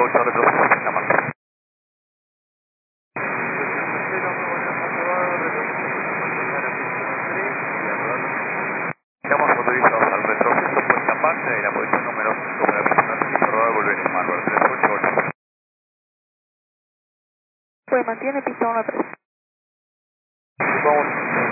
38, retroceso en la marcha. Estamos autorizados al retroceso por esta parte de la posición número 5 para presionar y rodar volver en Marvel 388. Pues mantiene pista 1-3. Vamos.